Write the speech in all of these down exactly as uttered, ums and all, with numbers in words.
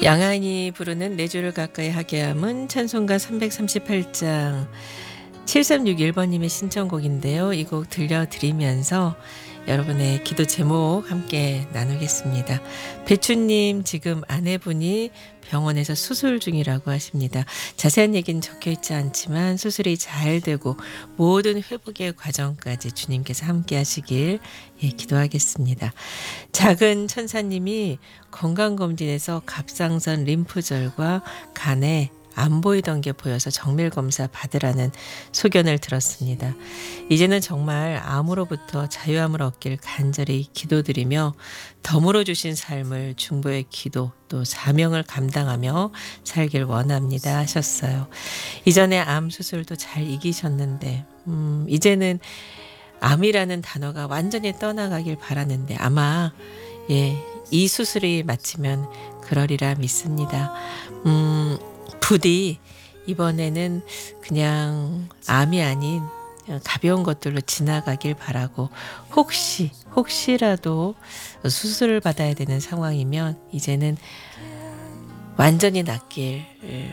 양한이 부르는 네 줄을 가까이 하게 함은 찬송가 삼백삼십팔 장 칠삼육일 번님의 신청곡인데요. 이 곡 들려드리면서 여러분의 기도 제목 함께 나누겠습니다. 배추님, 지금 아내분이 병원에서 수술 중이라고 하십니다. 자세한 얘기는 적혀 있지 않지만 수술이 잘 되고 모든 회복의 과정까지 주님께서 함께 하시길 예, 기도하겠습니다. 작은 천사님이 건강검진에서 갑상선 림프절과 간에 안 보이던 게 보여서 정밀검사 받으라는 소견을 들었습니다. 이제는 정말 암으로부터 자유함을 얻길 간절히 기도드리며 덤으로 주신 삶을 중보의 기도 또 사명을 감당하며 살길 원합니다 하셨어요. 이전에 암 수술도 잘 이기셨는데 음, 이제는 암이라는 단어가 완전히 떠나가길 바라는데 아마 예, 이 수술이 마치면 그러리라 믿습니다. 음, 부디 이번에는 그냥 암이 아닌 가벼운 것들로 지나가길 바라고 혹시 혹시라도 수술을 받아야 되는 상황이면 이제는 완전히 낫길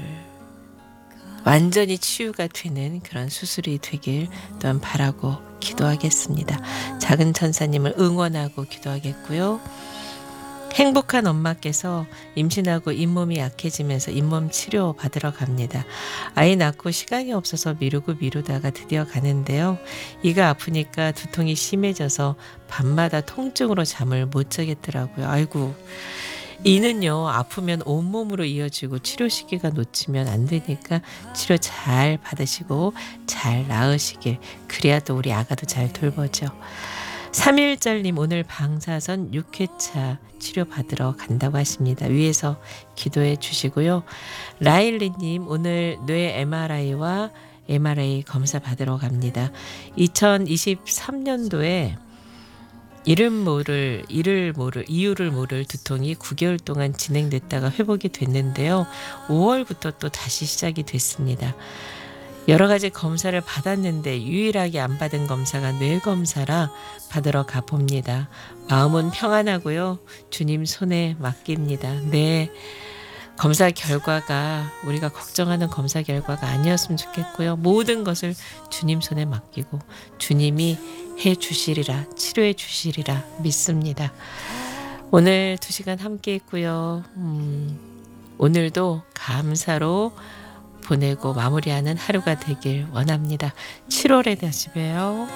완전히 치유가 되는 그런 수술이 되길 또한 바라고 기도하겠습니다. 작은 천사님을 응원하고 기도하겠고요. 행복한 엄마께서 임신하고 잇몸이 약해지면서 잇몸 치료 받으러 갑니다. 아이 낳고 시간이 없어서 미루고 미루다가 드디어 가는데요. 이가 아프니까 두통이 심해져서 밤마다 통증으로 잠을 못 자겠더라고요. 아이고, 이는요 아프면 온몸으로 이어지고 치료 시기가 놓치면 안 되니까 치료 잘 받으시고 잘 나으시길, 그래야 또 우리 아가도 잘 돌보죠. 삼일절님, 오늘 방사선 육 회차 치료받으러 간다고 하십니다. 위에서 기도해 주시고요. 라일리님, 오늘 뇌 엠알아이와 엠알아이 검사 받으러 갑니다. 이천이십삼 년도에 이름 모를, 이를 모를, 이유를 모를 두통이 구 개월 동안 진행됐다가 회복이 됐는데요. 오월부터 또 다시 시작이 됐습니다. 여러 가지 검사를 받았는데 유일하게 안 받은 검사가 뇌 검사라 받으러 가봅니다. 마음은 평안하고요. 주님 손에 맡깁니다. 네, 검사 결과가 우리가 걱정하는 검사 결과가 아니었으면 좋겠고요. 모든 것을 주님 손에 맡기고 주님이 해 주시리라, 치료해 주시리라 믿습니다. 오늘 두 시간 함께 했고요. 음, 오늘도 감사로 보내고 마무리하는 하루가 되길 원합니다. 칠월에 다시 봬요.